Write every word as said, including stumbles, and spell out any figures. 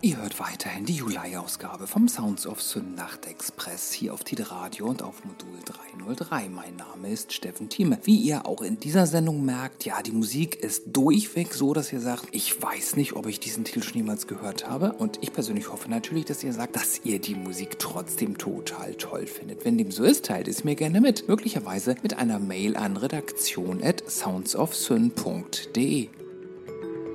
Ihr hört weiterhin die Juli-Ausgabe vom Sounds of Syn Nachtexpress hier auf Tide Radio und auf Modul dreihundertdrei. Mein Name ist Steffen Thieme. Wie ihr auch in dieser Sendung merkt, ja, die Musik ist durchweg so, dass ihr sagt, ich weiß nicht, ob ich diesen Titel schon jemals gehört habe. Und ich persönlich hoffe natürlich, dass ihr sagt, dass ihr die Musik trotzdem total toll findet. Wenn dem so ist, teilt es mir gerne mit. Möglicherweise mit einer Mail an redaktion at soundsofsyn punkt de.